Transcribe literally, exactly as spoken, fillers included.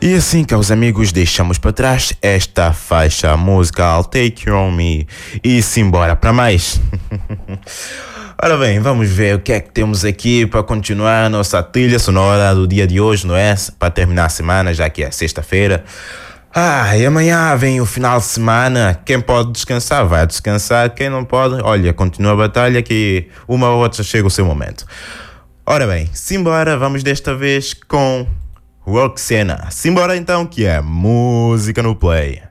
E assim, caros amigos, deixamos para trás esta faixa musical Take You On Me e simbora para mais. Ora bem, vamos ver o que é que temos aqui para continuar a nossa trilha sonora do dia de hoje, não é? Para terminar a semana, já que é sexta-feira. Ah, e amanhã vem o final de semana. Quem pode descansar, vai descansar. Quem não pode, olha, continua a batalha que uma ou outra chega o seu momento. Ora bem, simbora, vamos desta vez com Roxana. Simbora então, que é música no play.